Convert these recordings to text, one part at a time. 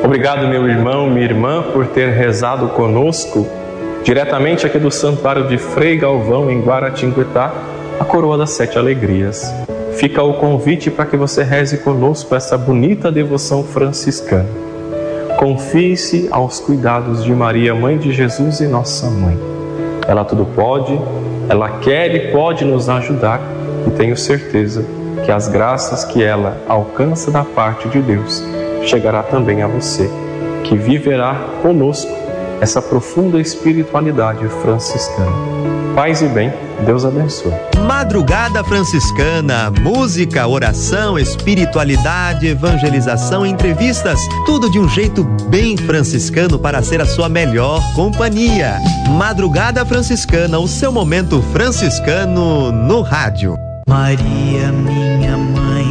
Obrigado, meu irmão, minha irmã, por ter rezado conosco, diretamente aqui do Santuário de Frei Galvão, em Guaratinguetá, a Coroa das Sete Alegrias. Fica o convite para que você reze conosco essa bonita devoção franciscana. Confie-se aos cuidados de Maria, Mãe de Jesus e Nossa Mãe. Ela tudo pode, ela quer e pode nos ajudar, e tenho certeza que as graças que ela alcança da parte de Deus chegará também a você, que viverá conosco essa profunda espiritualidade franciscana. Paz e bem, Deus abençoe. Madrugada Franciscana, música, oração, espiritualidade, evangelização, entrevistas, tudo de um jeito bem franciscano para ser a sua melhor companhia. Madrugada Franciscana, o seu momento franciscano no rádio. Maria, minha mãe,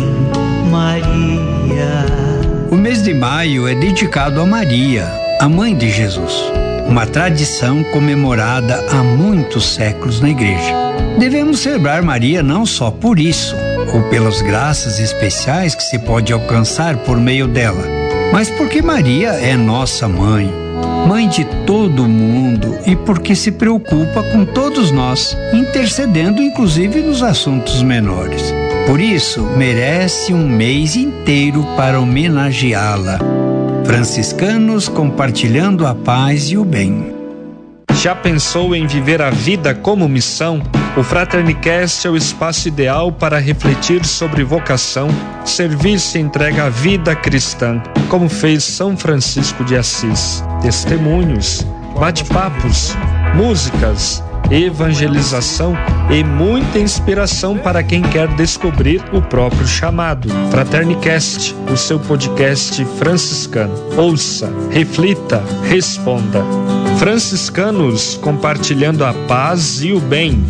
Maria. O mês de maio é dedicado a Maria, a mãe de Jesus. Uma tradição comemorada há muitos séculos na igreja. Devemos celebrar Maria não só por isso, ou pelas graças especiais que se pode alcançar por meio dela, mas porque Maria é nossa mãe, mãe de todo mundo, e porque se preocupa com todos nós, intercedendo inclusive nos assuntos menores. Por isso, merece um mês inteiro para homenageá-la. Franciscanos compartilhando a paz e o bem. Já pensou em viver a vida como missão? O Fraternicast é o espaço ideal para refletir sobre vocação, serviço e entrega à vida cristã, como fez São Francisco de Assis. Testemunhos, bate-papos, músicas, evangelização e muita inspiração para quem quer descobrir o próprio chamado. Fraternicast, o seu podcast franciscano. Ouça, reflita, responda. Franciscanos compartilhando a paz e o bem.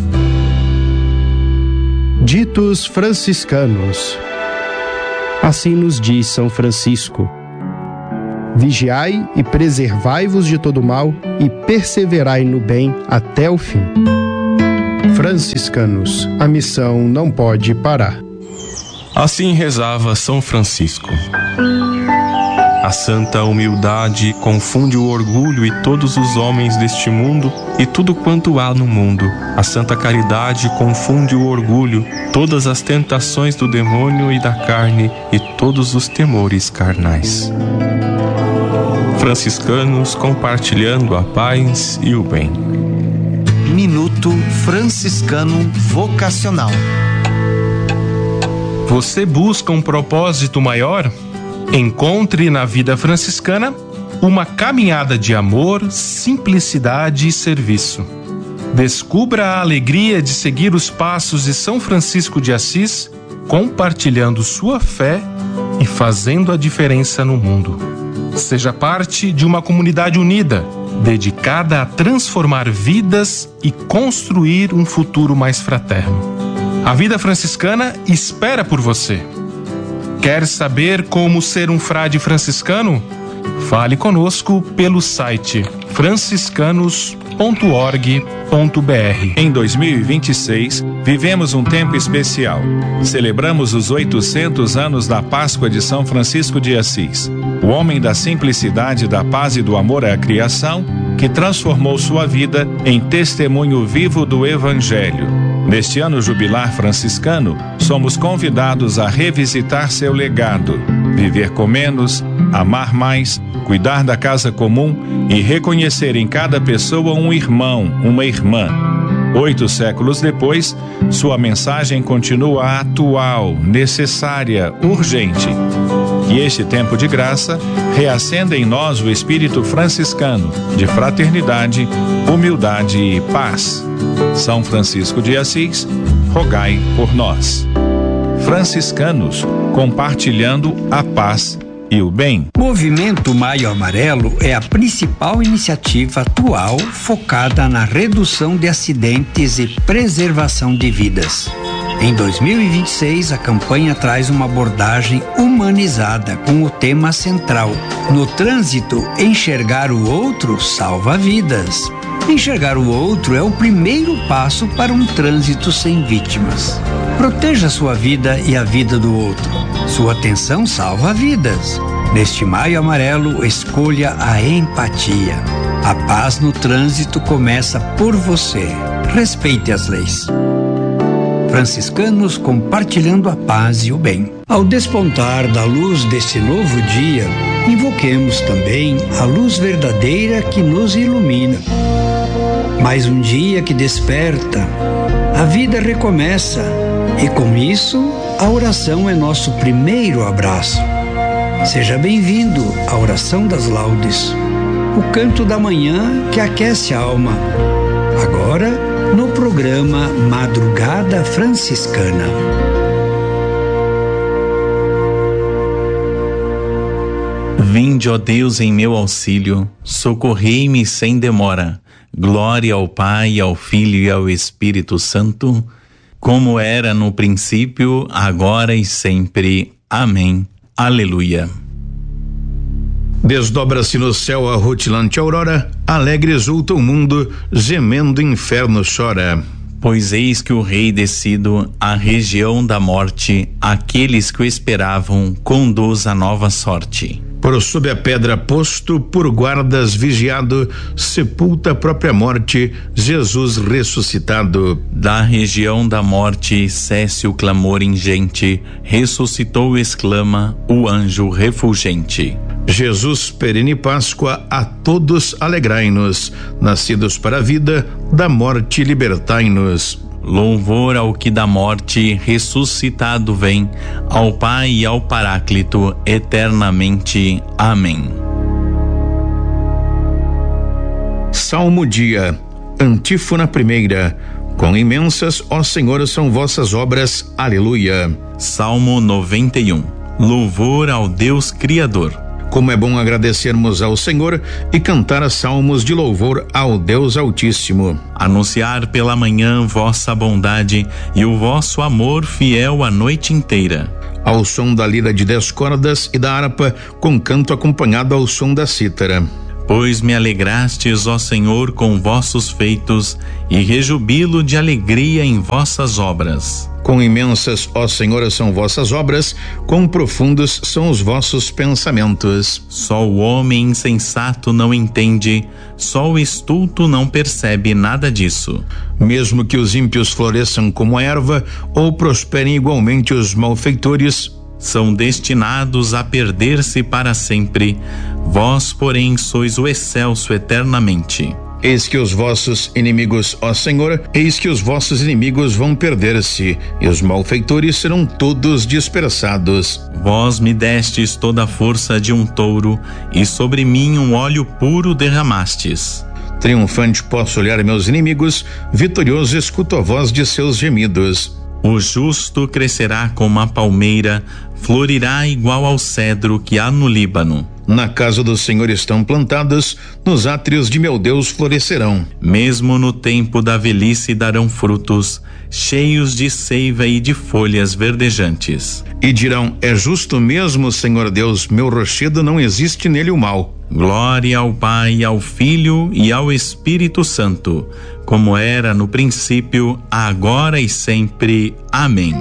Ditos franciscanos. Assim nos diz São Francisco: vigiai e preservai-vos de todo mal e perseverai no bem até o fim. Franciscanos, a missão não pode parar. Assim rezava São Francisco. A santa humildade confunde o orgulho e todos os homens deste mundo e tudo quanto há no mundo. A santa caridade confunde o orgulho, todas as tentações do demônio e da carne e todos os temores carnais. Franciscanos compartilhando a paz e o bem. Minuto Franciscano Vocacional. Você busca um propósito maior? Encontre na vida franciscana uma caminhada de amor, simplicidade e serviço. Descubra a alegria de seguir os passos de São Francisco de Assis, compartilhando sua fé e fazendo a diferença no mundo. Seja parte de uma comunidade unida, dedicada a transformar vidas e construir um futuro mais fraterno. A vida franciscana espera por você. Quer saber como ser um frade franciscano? Fale conosco pelo site franciscanos.org.br. Em 2026, vivemos um tempo especial. Celebramos os 800 anos da Páscoa de São Francisco de Assis, o homem da simplicidade, da paz e do amor à criação, que transformou sua vida em testemunho vivo do Evangelho. Neste ano jubilar franciscano, somos convidados a revisitar seu legado, viver com menos, amar mais, cuidar da casa comum e reconhecer em cada pessoa um irmão, uma irmã. 8 séculos depois, sua mensagem continua atual, necessária, urgente. Que este tempo de graça reacenda em nós o espírito franciscano de fraternidade, humildade e paz. São Francisco de Assis, rogai por nós. Franciscanos, compartilhando a paz e o bem. Movimento Maio Amarelo é a principal iniciativa atual focada na redução de acidentes e preservação de vidas. Em 2026, a campanha traz uma abordagem humanizada com o tema central: no trânsito, enxergar o outro salva vidas. Enxergar o outro é o primeiro passo para um trânsito sem vítimas. Proteja sua vida e a vida do outro. Sua atenção salva vidas. Neste Maio Amarelo, escolha a empatia. A paz no trânsito começa por você. Respeite as leis. Franciscanos compartilhando a paz e o bem. Ao despontar da luz deste novo dia, invoquemos também a luz verdadeira que nos ilumina. Mais um dia que desperta, a vida recomeça e com isso a oração é nosso primeiro abraço. Seja bem-vindo à Oração das Laudes, o canto da manhã que aquece a alma. Agora, no programa Madrugada Franciscana. Vinde, ó Deus, em meu auxílio, socorrei-me sem demora. Glória ao Pai, ao Filho e ao Espírito Santo, como era no princípio, agora e sempre. Amém. Aleluia. Desdobra-se no céu a rutilante aurora, alegre exulta o mundo, gemendo o inferno chora. Pois eis que o Rei descido à região da morte, aqueles que o esperavam, conduz a nova sorte. Por sob a pedra posto, por guardas vigiado, sepulta a própria morte, Jesus ressuscitado. Da região da morte cesse o clamor ingente, ressuscitou, exclama o anjo refulgente. Jesus perene Páscoa, a todos alegrai-nos, nascidos para a vida, da morte libertai-nos. Louvor ao que da morte ressuscitado vem, ao Pai e ao Paráclito eternamente. Amém. Salmo dia, antífona primeira. Quão imensas, ó Senhor, são vossas obras. Aleluia. Salmo 91. Louvor ao Deus Criador. Como é bom agradecermos ao Senhor e cantar salmos de louvor ao Deus Altíssimo. Anunciar pela manhã vossa bondade e o vosso amor fiel a noite inteira. Ao som da lira de 10 cordas e da harpa, com canto acompanhado ao som da cítara. Pois me alegrastes, ó Senhor, com vossos feitos, e rejubilo de alegria em vossas obras. Quão imensas, ó Senhor, são vossas obras, quão profundos são os vossos pensamentos. Só o homem insensato não entende, só o estulto não percebe nada disso. Mesmo que os ímpios floresçam como a erva, ou prosperem igualmente os malfeitores, são destinados a perder-se para sempre. Vós, porém, sois o excelso eternamente. Eis que os vossos inimigos, ó Senhor, eis que os vossos inimigos vão perder-se, e os malfeitores serão todos dispersados. Vós me destes toda a força de um touro, e sobre mim um óleo puro derramastes. Triunfante posso olhar meus inimigos, vitorioso escuto a voz de seus gemidos. O justo crescerá como a palmeira, florirá igual ao cedro que há no Líbano. Na casa do Senhor estão plantados, nos átrios de meu Deus florescerão. Mesmo no tempo da velhice darão frutos, cheios de seiva e de folhas verdejantes. E dirão: é justo mesmo, Senhor Deus, meu rochedo, não existe nele o mal. Glória ao Pai, ao Filho e ao Espírito Santo, como era no princípio, agora e sempre. Amém.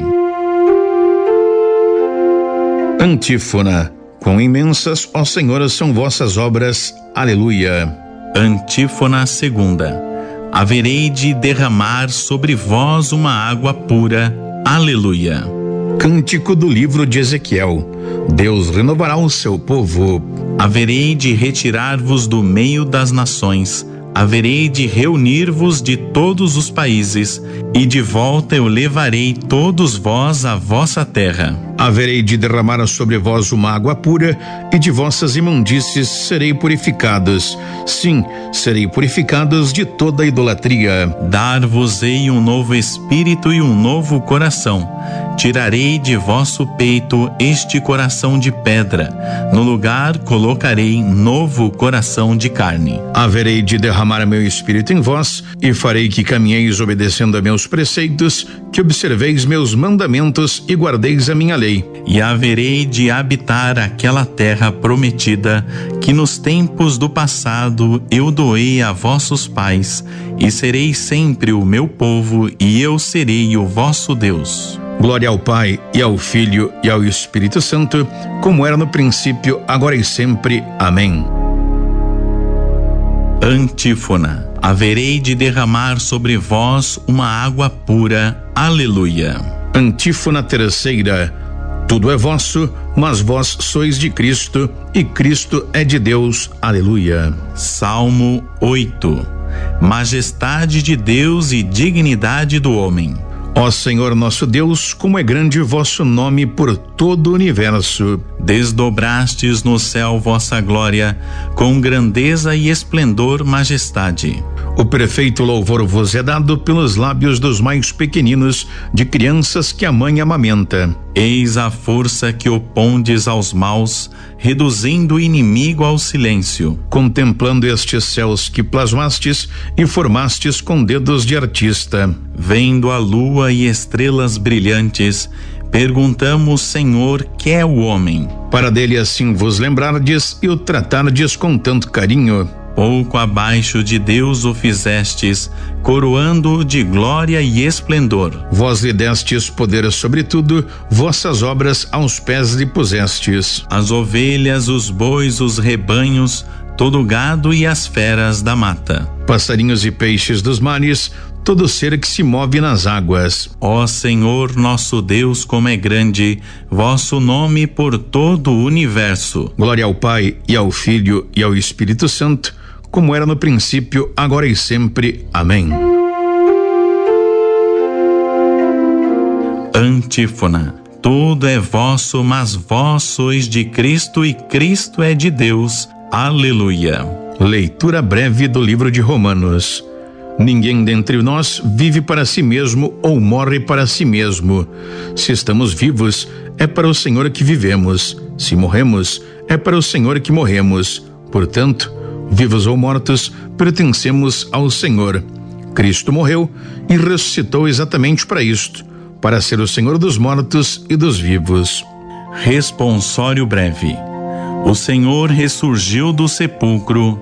Antífona. Quão imensas, ó Senhor, são vossas obras. Aleluia. Antífona segunda. Haverei de derramar sobre vós uma água pura. Aleluia. Cântico do livro de Ezequiel. Deus renovará o seu povo. Haverei de retirar-vos do meio das nações, haverei de reunir-vos de todos os países, e de volta eu levarei todos vós à vossa terra. Haverei de derramar sobre vós uma água pura, e de vossas imundícies serei purificados. Sim, serei purificados de toda idolatria. Dar-vos-ei um novo espírito e um novo coração. Tirarei de vosso peito este coração de pedra. No lugar colocarei novo coração de carne. Haverei de derramar meu espírito em vós, e farei que caminheis obedecendo a meus preceitos, que observeis meus mandamentos e guardeis a minha lei. E haverei de habitar aquela terra prometida, que nos tempos do passado eu doei a vossos pais, e serei sempre o meu povo, e eu serei o vosso Deus. Glória ao Pai, e ao Filho, e ao Espírito Santo, como era no princípio, agora e sempre. Amém. Antífona. Haverei de derramar sobre vós uma água pura. Aleluia. Antífona terceira. Tudo é vosso, mas vós sois de Cristo, e Cristo é de Deus. Aleluia. Salmo 8. Majestade de Deus e dignidade do homem. Ó Senhor nosso Deus, como é grande o vosso nome por todo o universo. Desdobrastes no céu vossa glória, com grandeza e esplendor, majestade. O perfeito louvor vos é dado pelos lábios dos mais pequeninos, de crianças que a mãe amamenta. Eis a força que opondes aos maus, reduzindo o inimigo ao silêncio. Contemplando estes céus que plasmastes e formastes com dedos de artista. Vendo a lua e estrelas brilhantes, perguntamos, Senhor, que é o homem? Para dele assim vos lembrardes e o tratardes com tanto carinho. Pouco abaixo de Deus o fizestes, coroando-o de glória e esplendor. Vós lhe destes poder sobre tudo, vossas obras aos pés lhe pusestes. As ovelhas, os bois, os rebanhos, todo o gado e as feras da mata. Passarinhos e peixes dos mares, todo ser que se move nas águas. Ó Senhor nosso Deus, como é grande vosso nome por todo o universo. Glória ao Pai, e ao Filho, e ao Espírito Santo, como era no princípio, agora e sempre. Amém. Antífona. Tudo é vosso, mas vós sois de Cristo, e Cristo é de Deus. Aleluia. Leitura breve do livro de Romanos. Ninguém dentre nós vive para si mesmo ou morre para si mesmo. Se estamos vivos, é para o Senhor que vivemos. Se morremos, é para o Senhor que morremos. Portanto, vivos ou mortos, pertencemos ao Senhor. Cristo morreu e ressuscitou exatamente para isto, para ser o Senhor dos mortos e dos vivos. Responsório breve. O Senhor ressurgiu do sepulcro.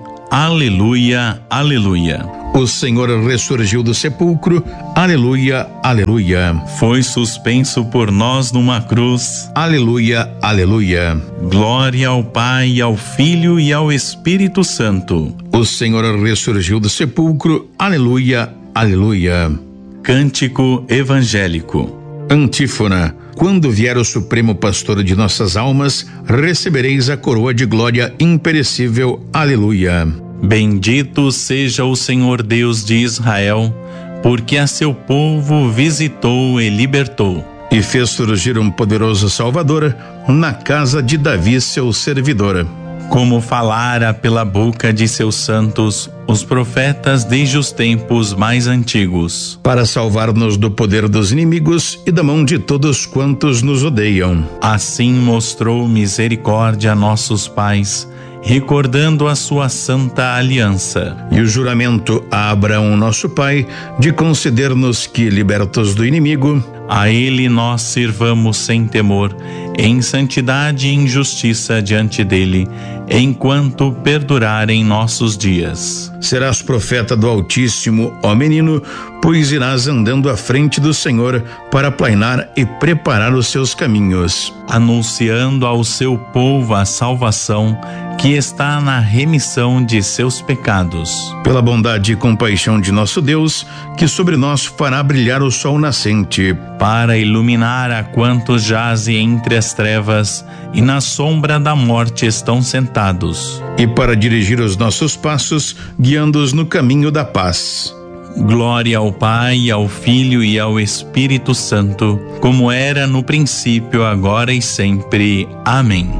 Aleluia, aleluia. O Senhor ressurgiu do sepulcro. Aleluia, aleluia. Foi suspenso por nós numa cruz. Aleluia, aleluia. Glória ao Pai, ao Filho e ao Espírito Santo. O Senhor ressurgiu do sepulcro. Aleluia, aleluia. Cântico evangélico. Antífona. Quando vier o Supremo Pastor de nossas almas, recebereis a coroa de glória imperecível. Aleluia. Bendito seja o Senhor Deus de Israel, porque a seu povo visitou e libertou. E fez surgir um poderoso Salvador na casa de Davi, seu servidor. Como falara pela boca de seus santos, os profetas desde os tempos mais antigos. Para salvar-nos do poder dos inimigos e da mão de todos quantos nos odeiam. Assim mostrou misericórdia a nossos pais, recordando a sua santa aliança. E o juramento a Abraão, nosso pai, de conceder-nos que, libertos do inimigo, a ele nós sirvamos sem temor, em santidade e em justiça diante dele, enquanto perdurarem nossos dias. Serás profeta do Altíssimo, ó menino, pois irás andando à frente do Senhor para aplainar e preparar os seus caminhos, anunciando ao seu povo a salvação que está na remissão de seus pecados. Pela bondade e compaixão de nosso Deus, que sobre nós fará brilhar o sol nascente, para iluminar a quantos jazem entre as trevas e na sombra da morte estão sentados, e para dirigir os nossos passos, guiando-os no caminho da paz. Glória ao Pai, ao Filho e ao Espírito Santo, como era no princípio, agora e sempre. Amém.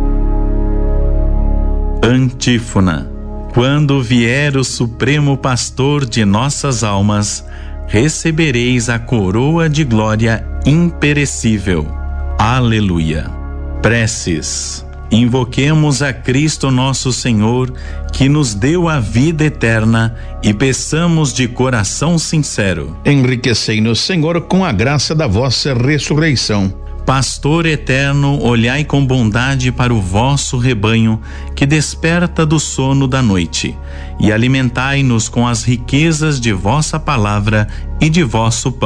Antífona. Quando vier o Supremo Pastor de nossas almas, recebereis a coroa de glória imperecível. Aleluia. Preces. Invoquemos a Cristo nosso Senhor, que nos deu a vida eterna, e peçamos de coração sincero: enriquecei-nos, Senhor, com a graça da vossa ressurreição. Pastor eterno, olhai com bondade para o vosso rebanho, que desperta do sono da noite, e alimentai-nos com as riquezas de vossa palavra e de vosso pão.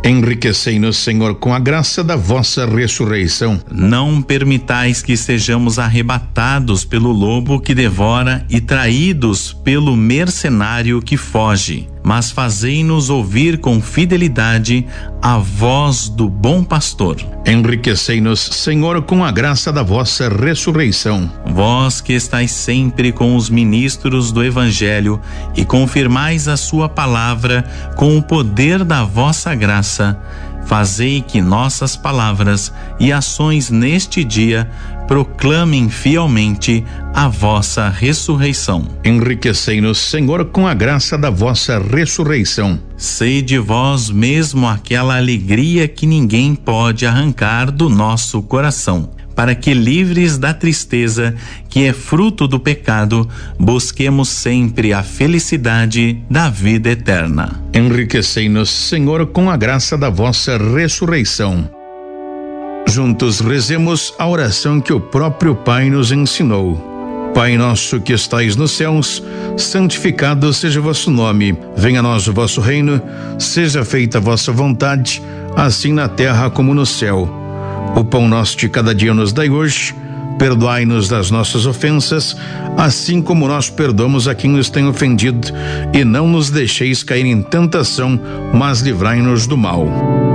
Enriquecei-nos, Senhor, com a graça da vossa ressurreição. Não permitais que sejamos arrebatados pelo lobo que devora e traídos pelo mercenário que foge, mas fazei-nos ouvir com fidelidade a voz do bom pastor. Enriquecei-nos, Senhor, com a graça da vossa ressurreição. Vós que estáis sempre com os ministros do Evangelho e confirmais a sua palavra com o poder da vossa graça, fazei que nossas palavras e ações neste dia proclamem fielmente a vossa ressurreição. Enriquecei-nos, Senhor, com a graça da vossa ressurreição. Sede vós mesmo aquela alegria que ninguém pode arrancar do nosso coração, para que, livres da tristeza que é fruto do pecado, busquemos sempre a felicidade da vida eterna. Enriquecei-nos, Senhor, com a graça da vossa ressurreição. Juntos rezemos a oração que o próprio Pai nos ensinou. Pai nosso que estais nos céus, santificado seja o vosso nome. Venha a nós o vosso reino, seja feita a vossa vontade, assim na terra como no céu. O pão nosso de cada dia nos dai hoje. Perdoai-nos das nossas ofensas, assim como nós perdoamos a quem nos tem ofendido, e não nos deixeis cair em tentação, mas livrai-nos do mal.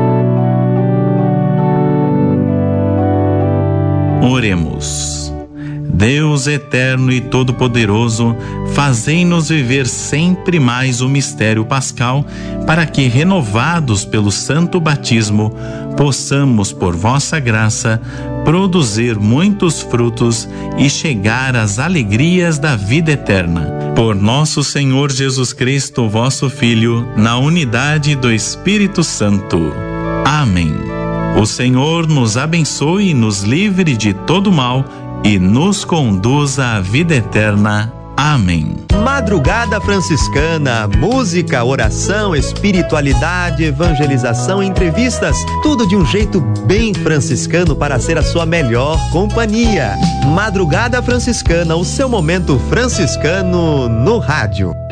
Oremos. Deus eterno e todo-poderoso, fazei-nos viver sempre mais o mistério pascal, para que, renovados pelo santo batismo, possamos, por vossa graça, produzir muitos frutos e chegar às alegrias da vida eterna. Por nosso Senhor Jesus Cristo, vosso Filho, na unidade do Espírito Santo. Amém. O Senhor nos abençoe e nos livre de todo mal e nos conduza à vida eterna. Amém. Madrugada Franciscana, música, oração, espiritualidade, evangelização, entrevistas, tudo de um jeito bem franciscano para ser a sua melhor companhia. Madrugada Franciscana, o seu momento franciscano no rádio.